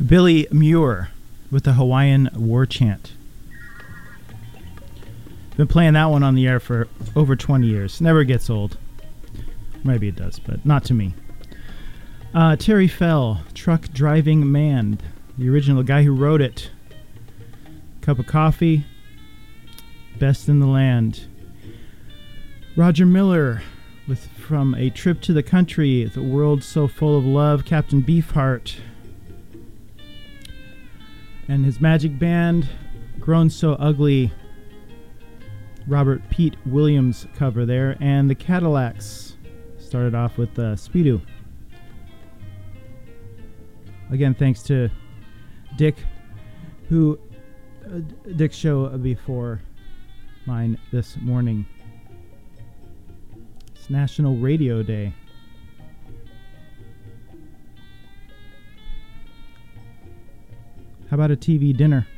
Billy Muir with the Hawaiian War Chant. Been playing that one on the air for over 20 years. Never gets old. Maybe it does, but not to me. Terry Fell, Truck Driving Man, the original guy who wrote it. Cup of Coffee, Best in the Land. Roger Miller from A Trip to the Country, The World So Full of Love, Captain Beefheart. And his Magic Band, Grown So Ugly, Robert Pete Williams cover there. And the Cadillacs started off with Speedo. Again, thanks to Dick, Dick's show before mine this morning. It's National Radio Day. How about a TV dinner?